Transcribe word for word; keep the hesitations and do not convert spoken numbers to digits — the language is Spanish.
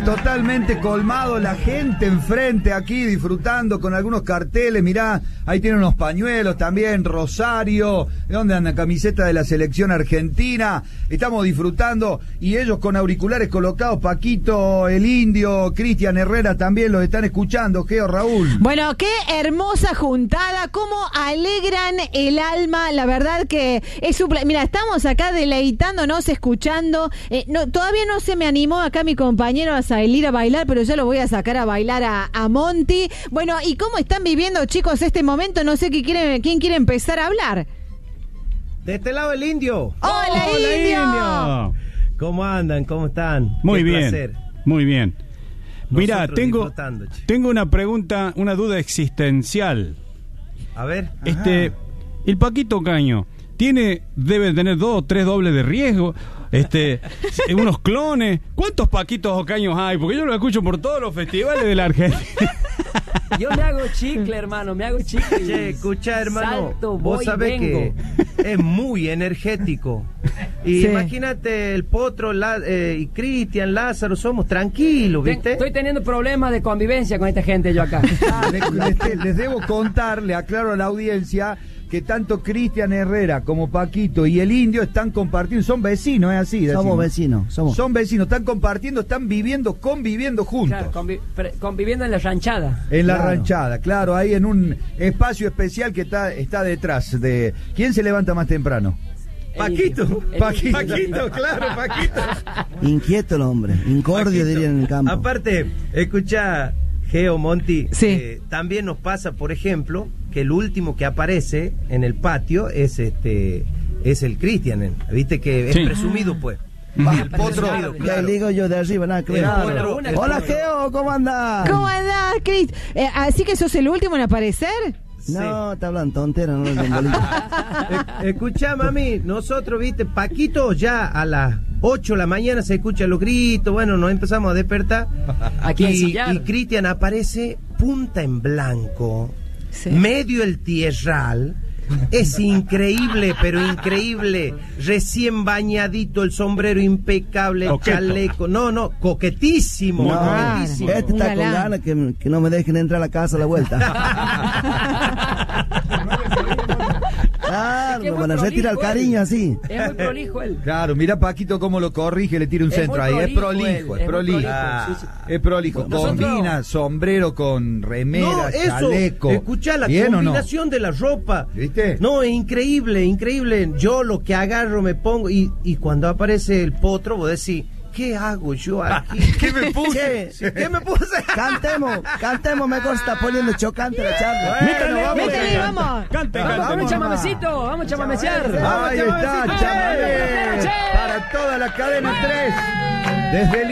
hotel totalmente colmado, la gente enfrente aquí disfrutando con algunos carteles, mirá, ahí tienen unos pañuelos también, Rosario, ¿de dónde andan? Camiseta de la selección argentina, estamos disfrutando y ellos con auriculares colocados, Paquito, el Indio, Cristian Herrera también los están escuchando, Geo, Raúl. Bueno, qué hermosa juntada, cómo alegran el alma, la verdad que es su... Mira, estamos acá deleitándonos, escuchando, eh, no, todavía no se me animó acá mi compañero a salir a bailar, pero yo lo voy a sacar a bailar a, a Monty. Bueno, ¿y cómo están viviendo, chicos, este momento? No sé qué quiere, quién quiere empezar a hablar. De este lado el Indio. ¡Hola, Hola, Indio! Indio! ¿Cómo andan? ¿Cómo están? Muy Qué bien, placer. muy bien. Mira, tengo, disfrutando, che. tengo una pregunta, una duda existencial. A ver. Este, el Paquito Caño, ¿tiene, debe tener dos o tres dobles de riesgo? Este, unos clones. ¿Cuántos Paquitos Ocaños hay? Porque yo lo escucho por todos los festivales de la Argentina. Yo me hago chicle, hermano, me hago chicle. Che, escucha, hermano, Salto, vos voy, sabés vengo. que es muy energético. Y Sí. imagínate, el Potro la, eh, y Cristian, Lázaro, somos tranquilos, Ten- ¿viste? Estoy teniendo problemas de convivencia con esta gente yo acá. Les, les- les debo contar, le aclaro a la audiencia, que tanto Cristian Herrera como Paquito y el Indio están compartiendo, son vecinos, es así. decimos. Somos vecinos, somos. Son vecinos, están compartiendo, están viviendo, conviviendo juntos. Claro, convi- pre- conviviendo en la ranchada. En la Claro. ranchada, claro, ahí en un espacio especial que está, está detrás de... ¿Quién se levanta más temprano? El Paquito, indio, el Paquito. indio. Paquito, claro, Paquito. Inquieto el hombre, incordio Paquito. dirían en el campo. Aparte, escucha, Geo, Monty, Sí. eh, también nos pasa, por ejemplo, que el último que aparece en el patio es este es el Cristian, viste que es Sí. presumido, pues. Ujú. El Potro, Presumido, Ya claro. le digo yo de arriba, nada que ver. Claro. Bueno, una- Hola, Geo, ¿cómo andás? ¿Cómo andás, Cris? Eh, ¿Así que sos el último en aparecer? No, te hablan tontera, no los boliche. Eh, Escuchá, mami, nosotros, viste, Paquito ya a las ocho de la mañana se escuchan los gritos, bueno, nos empezamos a despertar. Aquí a y, ensillar. y Cristian aparece punta en blanco, Sí. medio el tierral. Es increíble, pero increíble. Recién bañadito, el sombrero impecable, el Coqueto. chaleco. No, no, coquetísimo. No, coquetísimo. este Un está con galán. ganas que, que no me dejen entrar a la casa a la vuelta. Claro, Es que es me muy van a retirar el prolijo cariño él. así. Es muy prolijo él. Claro, mira Paquito cómo lo corrige, le tira un Es centro muy ahí, es prolijo prolijo, él, es es muy prolijo. prolijo, Ah, sí, sí. Es prolijo, Nosotros- combina sombrero con remera, No, eso, chaleco. escuchá la ¿Bien o no? combinación de la ropa. ¿Viste? No, es increíble, increíble. Yo lo que agarro me pongo y, y cuando aparece el Potro vos decís, ¿qué hago yo aquí? ¿Qué me puse? Che, ¿Qué me puse? cantemos, cantemos, mejor está poniendo chocante la charla. Métale, vamos. Métele, vamos. Cante, Vamos, cante. vamos, chamamecito, vamos, chamamecear. Ahí está, chamamé, para toda la cadena tres. Desde el